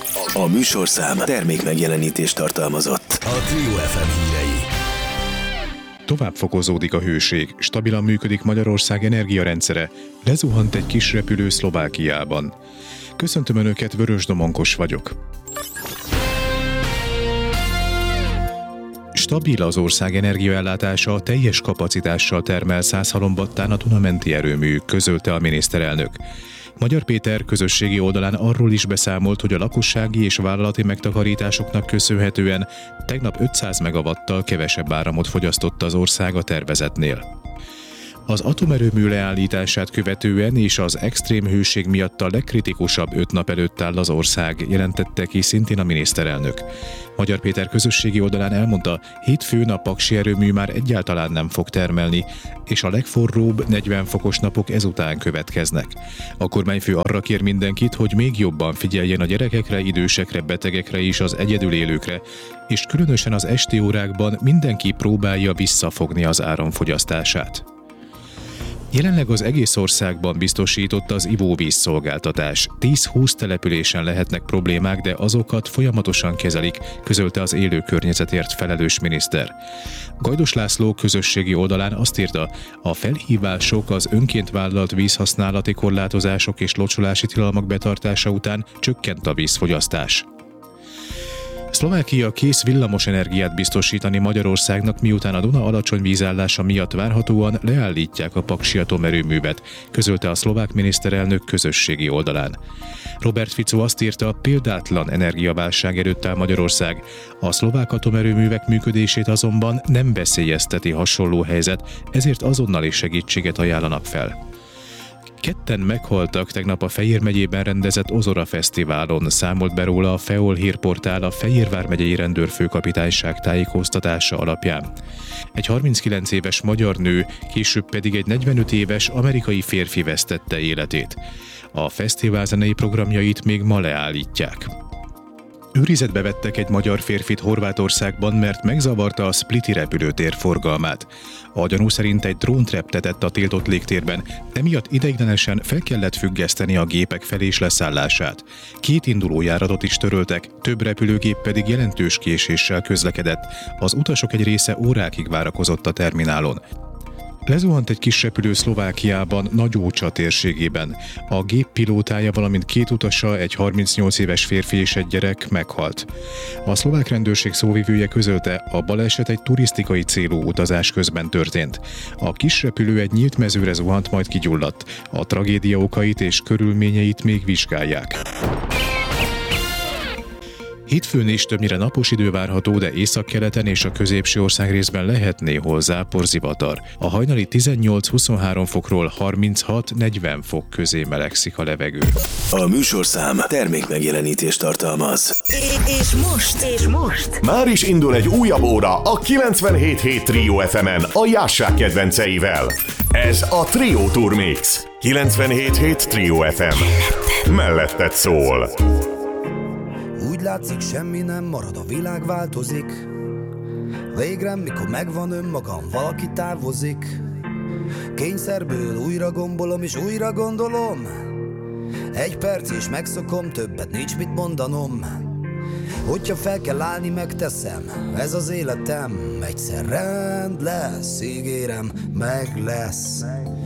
A műsorszám termékmegjelenítést tartalmazott. A Trio FM hírei. Tovább fokozódik a hőség, stabilan működik Magyarország energiarendszere, lezuhant egy kis repülő Szlovákiában. Köszöntöm Önöket, Vörös Domonkos vagyok. Stabil az ország energiaellátása, teljes kapacitással termel 100 halombattán a Duna-menti erőmű, közölte a miniszterelnök. Magyar Péter közösségi oldalán arról is beszámolt, hogy a lakossági és vállalati megtakarításoknak köszönhetően tegnap 500 megawattal kevesebb áramot fogyasztott az ország a tervezetnél. Az atomerőmű leállítását követően és az extrém hőség miatt a legkritikusabb 5 nap előtt áll az ország, jelentette ki szintén a miniszterelnök. Magyar Péter közösségi oldalán elmondta, hétfőn a paksi erőmű már egyáltalán nem fog termelni, és a legforróbb 40 fokos napok ezután következnek. A kormányfő arra kér mindenkit, hogy még jobban figyeljen a gyerekekre, idősekre, betegekre és az egyedül élőkre, és különösen az esti órákban mindenki próbálja visszafogni az áramfogyasztását. Jelenleg az egész országban biztosított az ivóvízszolgáltatás. 10-20 településen lehetnek problémák, de azokat folyamatosan kezelik, közölte az élő környezetért felelős miniszter. Gajdos László közösségi oldalán azt írta, a felhívások az önként vállalt vízhasználati korlátozások és locsolási tilalmak betartása után csökkent a vízfogyasztás. Szlovákia kész villamos energiát biztosítani Magyarországnak, miután a Duna alacsony vízállása miatt várhatóan leállítják a paksi atomerőművet, közölte a szlovák miniszterelnök közösségi oldalán. Robert Fico azt írta, példátlan energiaválság előtt áll Magyarország. A szlovák atomerőművek működését azonban nem veszélyezteti hasonló helyzet, ezért azonnali segítséget ajánlanak fel. Ketten meghaltak tegnap a Fejér megyében rendezett Ozora Fesztiválon, számolt be róla a FEOL hírportál a Fejér vármegyei rendőrfőkapitányság tájékoztatása alapján. Egy 39 éves magyar nő, később pedig egy 45 éves amerikai férfi vesztette életét. A fesztivál zenei programjait még ma leállítják. Őrizetbe vettek egy magyar férfit Horvátországban, mert megzavarta a Spliti repülőtér forgalmát. A gyanú szerint egy drónt reptetett a tiltott légtérben, emiatt ideiglenesen fel kellett függeszteni a gépek fel- és leszállását. 2 indulójáratot is töröltek, több repülőgép pedig jelentős késéssel közlekedett. Az utasok egy része órákig várakozott a terminálon. Lezuhant egy kis repülő Szlovákiában, Nagyócsa térségében. A gép pilótája, valamint 2 utasa, egy 38 éves férfi és egy gyerek meghalt. A szlovák rendőrség szóvivője közölte, a baleset egy turisztikai célú utazás közben történt. A kis repülő egy nyílt mezőre zuhant, majd kigyulladt. A tragédia okait és körülményeit még vizsgálják. Hétfőn is többnyire napos idő várható, de északkeleten és a középső országrészben lehet néhol zápor, zivatar. A hajnali 18-23 fokról 36-40 fok közé melegszik a levegő. A műsorszám termékmegjelenítést tartalmaz. És most Már is indul egy újabb óra a 97.7 Trio FM-en a Jássák kedvenceivel. Ez a Trio Tour Mix. 97.7 Trio FM. Melletted szól. Úgy látszik, semmi nem marad, a világ változik. Végre, mikor megvan önmagam, valaki távozik. Kényszerből újra gombolom és újra gondolom. Egy perc és megszokom, többet nincs mit mondanom. Hogyha fel kell állni, megteszem, ez az életem. Egyszer rend lesz, ígérem, meg lesz.